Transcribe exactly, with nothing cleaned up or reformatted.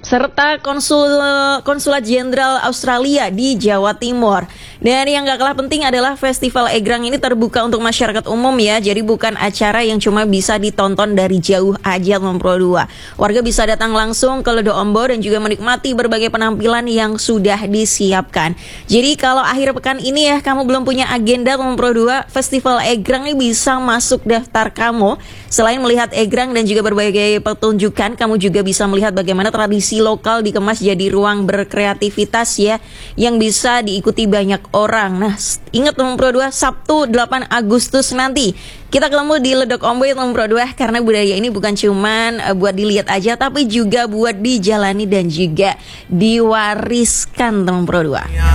serta konsul konsulat jenderal Australia di Jawa Timur. Dan yang gak kalah penting adalah Festival Egrang ini terbuka untuk masyarakat umum ya. Jadi bukan acara yang cuma bisa ditonton dari jauh aja teman Pro dua. Warga bisa datang langsung ke Ledo Ombo dan juga menikmati berbagai penampilan yang sudah disiapkan. Jadi kalau akhir pekan ini ya kamu belum punya agenda teman Pro dua, Festival Egrang ini bisa masuk daftar kamu. Selain melihat Egrang dan juga berbagai pertunjukan, kamu juga bisa melihat bagaimana tradisi lokal dikemas jadi ruang berkreativitas ya, yang bisa diikuti banyak orang. Nah, ingat teman Pro dua, Sabtu delapan Agustus nanti kita ketemu di Ledok Ombo ya teman Pro dua, karena budaya ini bukan cuman uh, buat dilihat aja, tapi juga buat dijalani dan juga diwariskan teman Pro dua.